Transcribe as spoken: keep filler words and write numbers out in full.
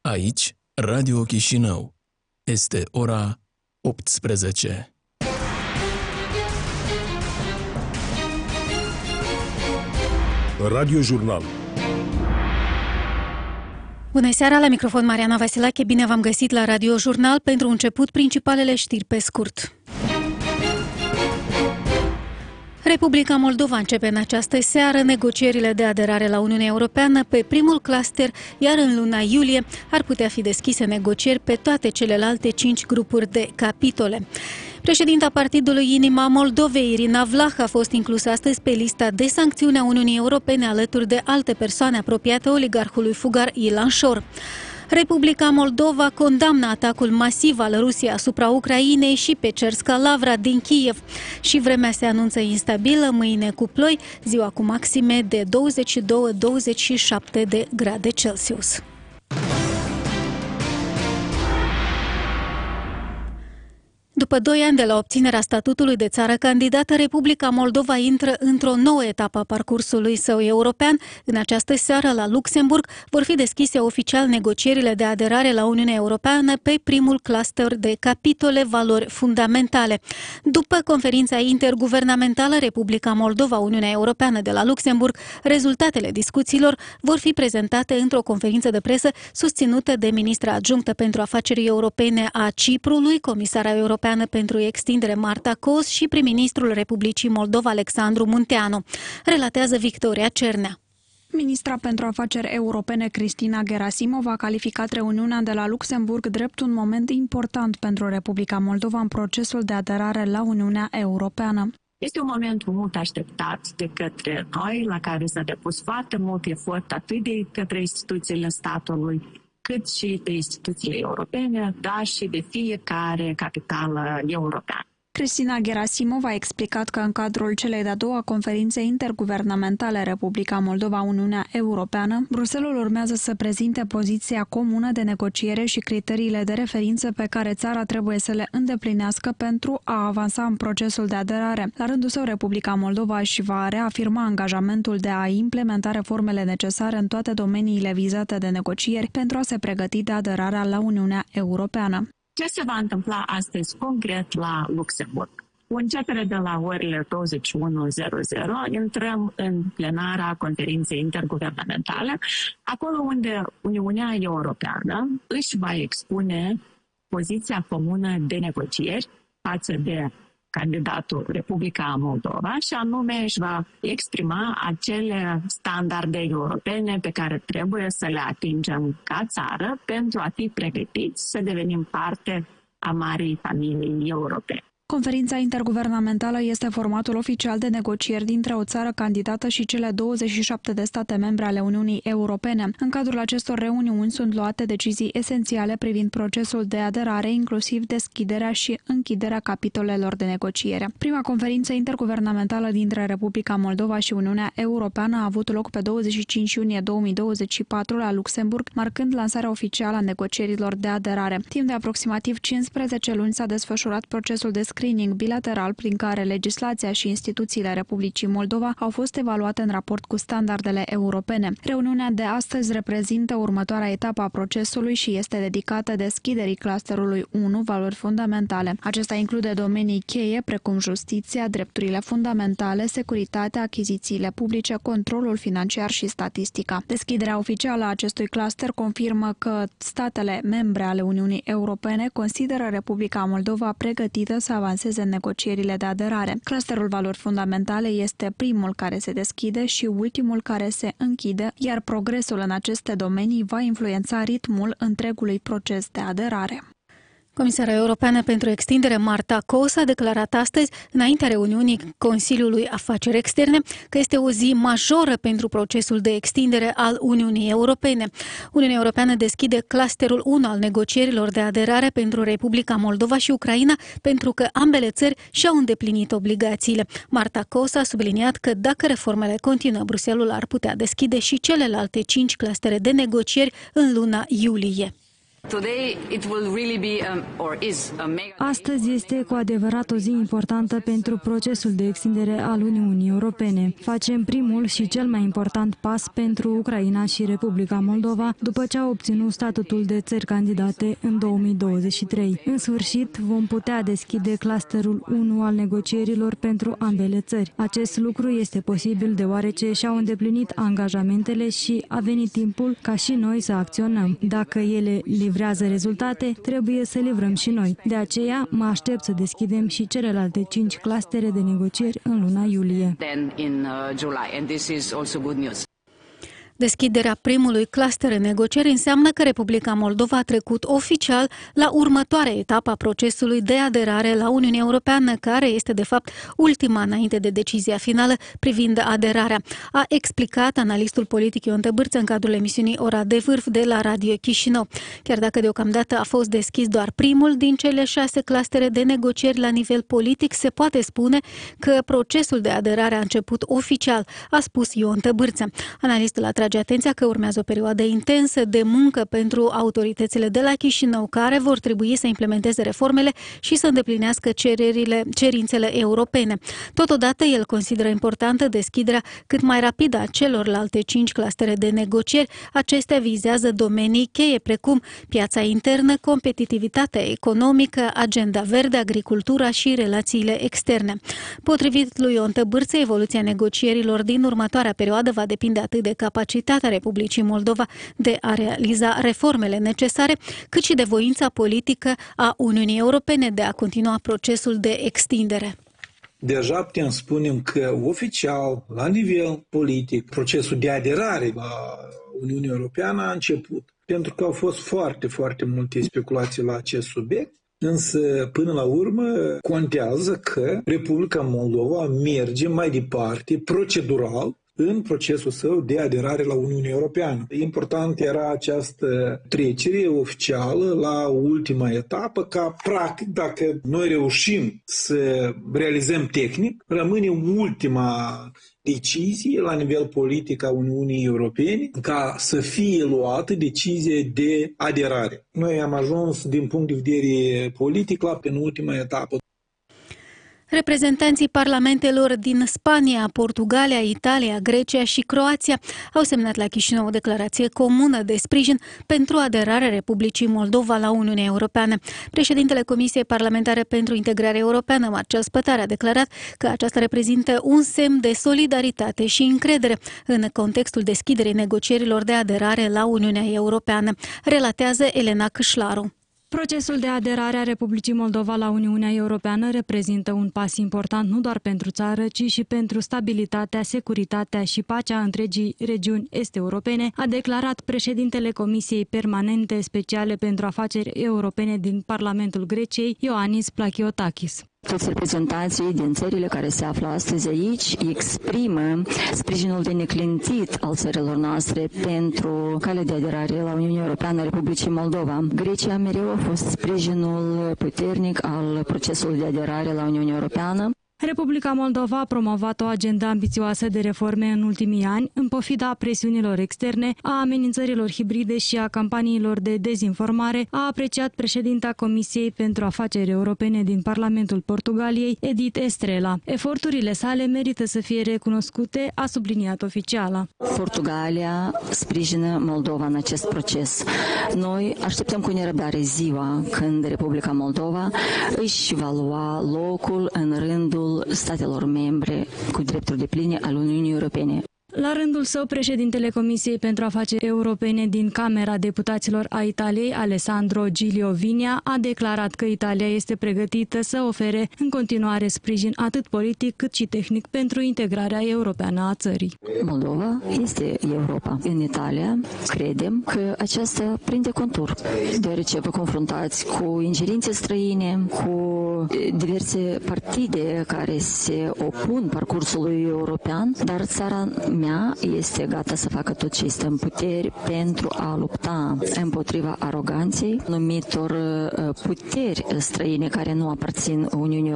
Aici, Radio Chișinău. Este ora optsprezece. Radio Jurnal. Bună seara, la microfon Mariana Vasilache, bine v-am găsit la Radio Jurnal. Pentru început, principalele știri pe scurt. Republica Moldova începe în această seară negocierile de aderare la Uniunea Europeană pe primul cluster, iar în luna iulie ar putea fi deschise negocieri pe toate celelalte cinci grupuri de capitole. Președinta Partidului Inima Moldovei, Irina Vlah, a fost inclusă astăzi pe lista de sancțiuni a Uniunii Europene alături de alte persoane apropiate oligarhului fugar Ilan Șor. Republica Moldova condamnă atacul masiv al Rusiei asupra Ucrainei și pe Cerska Lavra din Kiev. Și vremea se anunță instabilă, mâine cu ploi, ziua cu maxime de douăzeci și doi - douăzeci și șapte de grade Celsius. După doi ani de la obținerea statutului de țară candidată, Republica Moldova intră într-o nouă etapă a parcursului său european. În această seară, la Luxemburg, vor fi deschise oficial negocierile de aderare la Uniunea Europeană pe primul cluster de capitole valori fundamentale. După conferința interguvernamentală Republica Moldova-Uniunea Europeană de la Luxemburg, rezultatele discuțiilor vor fi prezentate într-o conferință de presă susținută de ministra adjunctă pentru afaceri europene a Ciprului, comisara europeană pentru extindere Marta Kos și prim-ministrul Republicii Moldova Alexandru Munteanu. Relatează Victoria Cernea. Ministra pentru afaceri europene Cristina Gerasimov a calificat reuniunea de la Luxemburg drept un moment important pentru Republica Moldova în procesul de aderare la Uniunea Europeană. Este un moment mult așteptat de către noi, la care s-a depus foarte mult efort atât de către instituțiile statului, cât și de instituțiile europene, dar și de fiecare capitală europeană. Cristina Gerasimov a explicat că în cadrul celei de-a doua conferințe interguvernamentale Republica Moldova-Uniunea Europeană, Bruxelles urmează să prezinte poziția comună de negociere și criteriile de referință pe care țara trebuie să le îndeplinească pentru a avansa în procesul de aderare. La rândul său, Republica Moldova își va reafirma angajamentul de a implementa reformele necesare în toate domeniile vizate de negocieri pentru a se pregăti de aderarea la Uniunea Europeană. Ce se va întâmpla astăzi concret la Luxemburg? Cu începere de la orele douăzeci și unu intrăm în plenara conferinței interguvernamentale, acolo unde Uniunea Europeană își va expune poziția comună de negocieri față de candidatul Republica Moldova și anume își va exprima acele standarde europene pe care trebuie să le atingem ca țară pentru a fi pregătiți să devenim parte a marii familii europene. Conferința interguvernamentală este formatul oficial de negocieri dintre o țară candidată și cele douăzeci și șapte de state membre ale Uniunii Europene. În cadrul acestor reuniuni sunt luate decizii esențiale privind procesul de aderare, inclusiv deschiderea și închiderea capitolelor de negociere. Prima conferință interguvernamentală dintre Republica Moldova și Uniunea Europeană a avut loc pe douăzeci și cinci iunie două mii douăzeci și patru la Luxemburg, marcând lansarea oficială a negocierilor de aderare. Timp de aproximativ cincisprezece luni s-a desfășurat procesul de screening bilateral prin care legislația și instituțiile Republicii Moldova au fost evaluate în raport cu standardele europene. Reuniunea de astăzi reprezintă următoarea etapă a procesului și este dedicată deschiderii clusterului unu, valori fundamentale. Acesta include domenii cheie precum justiția, drepturile fundamentale, securitatea, achizițiile publice, controlul financiar și statistica. Deschiderea oficială a acestui cluster confirmă că statele membre ale Uniunii Europene consideră Republica Moldova pregătită să avanseze în negocierile de aderare. Clusterul valori fundamentale este primul care se deschide și ultimul care se închide, iar progresul în aceste domenii va influența ritmul întregului proces de aderare. Comisara Europeană pentru Extindere Marta Kos a declarat astăzi, înaintea reuniunii Consiliului Afaceri Externe, că este o zi majoră pentru procesul de extindere al Uniunii Europene. Uniunea Europeană deschide clusterul unu al negocierilor de aderare pentru Republica Moldova și Ucraina, pentru că ambele țări și-au îndeplinit obligațiile. Marta Kos a subliniat că dacă reformele continuă, Bruxelles ar putea deschide și celelalte cinci clustere de negocieri în luna iulie. Astăzi este cu adevărat o zi importantă pentru procesul de extindere al Uniunii Europene. Facem primul și cel mai important pas pentru Ucraina și Republica Moldova după ce au obținut statutul de țări candidate în două mii douăzeci și trei. În sfârșit, vom putea deschide clusterul unu al negocierilor pentru ambele țări. Acest lucru este posibil deoarece și-au îndeplinit angajamentele și a venit timpul ca și noi să acționăm. Dacă ele livrează rezultate, trebuie să livrăm și noi. De aceea, mă aștept să deschidem și celelalte cinci clustere de negocieri în luna iulie. Deschiderea primului cluster în negocieri înseamnă că Republica Moldova a trecut oficial la următoarea etapă a procesului de aderare la Uniunea Europeană, care este de fapt ultima înainte de decizia finală privind aderarea, a explicat analistul politic Ion Tăbârță în cadrul emisiunii Ora de Vârf de la Radio Chișinău. Chiar dacă deocamdată a fost deschis doar primul din cele șase clustere de negocieri la nivel politic, se poate spune că procesul de aderare a început oficial, a spus Ion Tăbârță. Analistul a atenția că urmează o perioadă intensă de muncă pentru autoritățile de la Chișinău, care vor trebui să implementeze reformele și să îndeplinească cererile, cerințele europene. Totodată, el consideră importantă deschiderea cât mai rapidă a celorlalte cinci clustere de negocieri. Acestea vizează domenii cheie precum piața internă, competitivitatea economică, agenda verde, agricultura și relațiile externe. Potrivit lui Ion Tăbârță, evoluția negocierilor din următoarea perioadă va depinde atât de capacitatea Republicii Moldova de a realiza reformele necesare, cât și de voința politică a Uniunii Europene de a continua procesul de extindere. Deja putem spune că oficial, la nivel politic, procesul de aderare la Uniunea Europeană a început. Pentru că au fost foarte, foarte multe speculații la acest subiect, însă până la urmă contează că Republica Moldova merge mai departe, procedural, în procesul său de aderare la Uniunea Europeană. Important era această trecere oficială la ultima etapă, ca practic, dacă noi reușim să realizăm tehnic, rămâne ultima decizie la nivel politic a Uniunii Europene ca să fie luată decizie de aderare. Noi am ajuns din punct de vedere politic la penultima etapă. Reprezentanții parlamentelor din Spania, Portugalia, Italia, Grecia și Croația au semnat la Chișinău o declarație comună de sprijin pentru aderarea Republicii Moldova la Uniunea Europeană. Președintele Comisiei Parlamentare pentru Integrare Europeană, Marcel Spătar, a declarat că aceasta reprezintă un semn de solidaritate și încredere în contextul deschiderii negocierilor de aderare la Uniunea Europeană, relatează Elena Câșlaru. Procesul de aderare a Republicii Moldova la Uniunea Europeană reprezintă un pas important nu doar pentru țară, ci și pentru stabilitatea, securitatea și pacea întregii regiuni est-europene, a declarat președintele Comisiei Permanente Speciale pentru Afaceri Europene din Parlamentul Greciei, Ioannis Plachiotakis. Toți reprezentanții din țările care se află astăzi aici exprimă sprijinul de neclintit al țărilor noastre pentru calea de aderare la Uniunea Europeană a Republicii Moldova. Grecia mereu a fost sprijinul puternic al procesului de aderare la Uniunea Europeană. Republica Moldova a promovat o agendă ambițioasă de reforme în ultimii ani, în pofida presiunilor externe, a amenințărilor hibride și a campaniilor de dezinformare, a apreciat președinta Comisiei pentru Afaceri Europene din Parlamentul Portugaliei, Edith Estrela. Eforturile sale merită să fie recunoscute, a subliniat oficiala. Portugalia sprijină Moldova în acest proces. Noi așteptăm cu nerăbdare ziua când Republica Moldova își va lua locul în rândul statelor membre cu drepturi depline al Uniunii Europene. La rândul său, președintele Comisiei pentru Afaceri Europene din Camera Deputaților a Italiei, Alessandro Giglio Vigna, a declarat că Italia este pregătită să ofere în continuare sprijin atât politic cât și tehnic pentru integrarea europeană a țării. Moldova este Europa. În Italia credem că aceasta prinde contur, deoarece vă confruntați cu ingerințe străine, cu diverse partide care se opun parcursului european, dar țara mea este gata să facă tot ce este în puteri pentru a lupta împotriva aroganței, numitor puteri străine care nu aparțin Uniunii